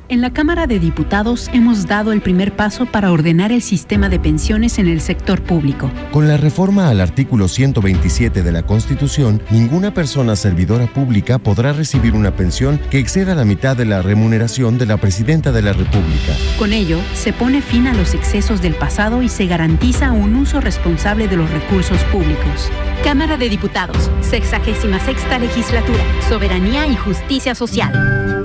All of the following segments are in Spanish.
En la Cámara de Diputados hemos dado el primer paso para ordenar el sistema de pensiones en el sector público. Con la reforma al artículo 127 de la Constitución, ninguna persona servidora pública podrá recibir una pensión que exceda la mitad de la remuneración de la Presidenta de la República. Con ello, se pone fin a los excesos del pasado y se garantiza un uso responsable de los recursos públicos. Cámara de Diputados, 66ª Legislatura, Soberanía y Justicia Social.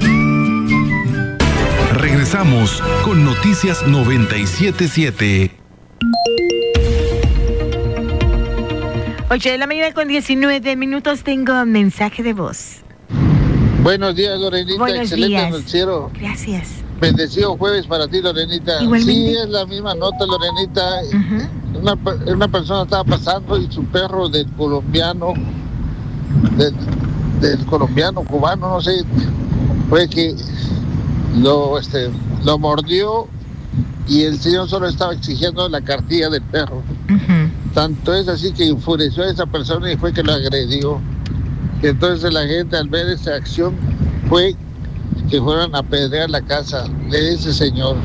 Regresamos con Noticias 97.7. 8 de la mañana con 19 minutos. Tengo mensaje de voz. Buenos días, Lorenita. Buenos Excelente días. noticiero. Gracias. Bendecido jueves para ti, Lorenita. Igualmente. Sí, es la misma nota, Lorenita. Una persona estaba pasando y su perro del colombiano, cubano, no sé, fue que lo mordió y el señor solo estaba exigiendo la cartilla del perro. Tanto es así que enfureció a esa persona y fue que lo agredió. Y entonces la gente, al ver esa acción, fue que fueron a apedrear la casa de ese señor.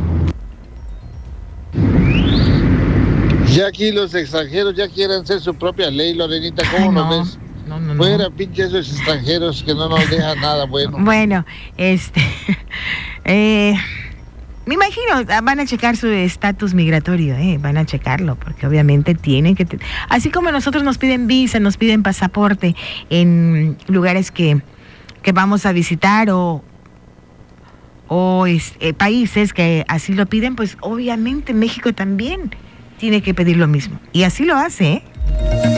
Ya aquí los extranjeros ya quieren hacer su propia ley, Lorenita. ¿Cómo lo ves? No. Fuera, pinches esos extranjeros que no nos dejan nada bueno. Bueno, me imagino, van a checar su estatus migratorio, van a checarlo, porque obviamente tienen que... Así como nosotros nos piden visa, nos piden pasaporte en lugares que vamos a visitar o países que así lo piden, pues obviamente México también tiene que pedir lo mismo. Y así lo hace,